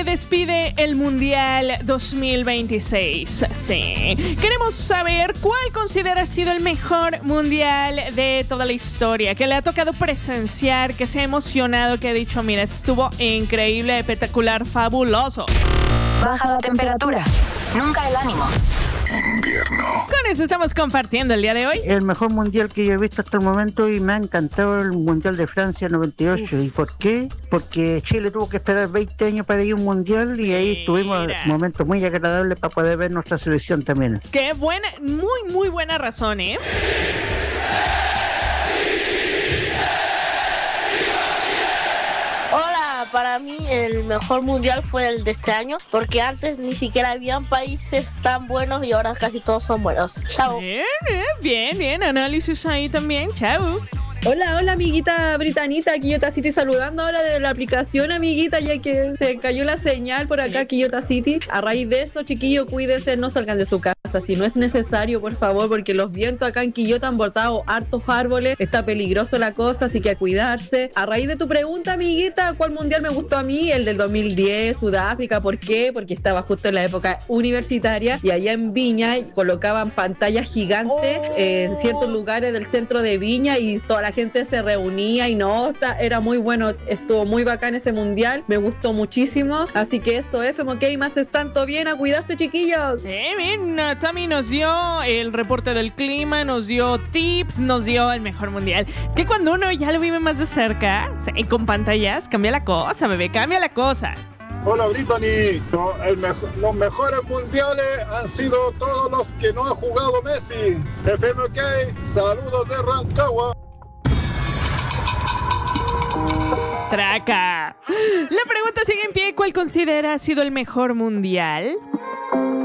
se despide el Mundial 2026. Sí. Queremos saber cuál considera ha sido el mejor Mundial de toda la historia, que le ha tocado presenciar, que se ha emocionado, que ha dicho, mira, estuvo increíble, espectacular, fabuloso. Baja la temperatura, nunca el ánimo. Invierno. Con eso estamos compartiendo el día de hoy. El mejor mundial que yo he visto hasta el momento y me ha encantado el Mundial de Francia 98. ¿Y por qué? Porque Chile tuvo que esperar 20 años para ir a un mundial y ahí tuvimos momentos muy agradables para poder ver nuestra selección también. Qué buena, muy buena razón, ¿eh? Para mí el mejor mundial fue el de este año, porque antes ni siquiera habían países tan buenos y ahora casi todos son buenos. Chao. Bien, análisis ahí también, chao. Hola, amiguita britanita, Quillota City saludando ahora de la aplicación, amiguita, ya que se cayó la señal por acá, Quillota City. A raíz de esto, chiquillos, cuídense, no salgan de su casa, si no es necesario, por favor, porque los vientos acá en Quillota han botado hartos árboles, está peligroso la cosa, así que a cuidarse. A raíz de tu pregunta, amiguita, ¿cuál mundial me gustó a mí? El del 2010, Sudáfrica, ¿por qué? Porque estaba justo en la época universitaria y allá en Viña colocaban pantallas gigantes en ciertos lugares del centro de Viña y toda la gente se reunía y era muy bueno, estuvo muy bacán ese mundial, me gustó muchísimo, así que eso, FMK más es tanto bien, a cuidarse, chiquillos. Bien, Tami nos dio el reporte del clima, nos dio tips, nos dio el mejor mundial, que cuando uno ya lo vive más de cerca, sí, con pantallas, cambia la cosa, bebé, cambia la cosa. Hola, Brittany. Los mejores mundiales han sido todos los que no ha jugado Messi. FMK, saludos de Rancagua. Traca. La pregunta sigue en pie. ¿Cuál considera ha sido el mejor mundial?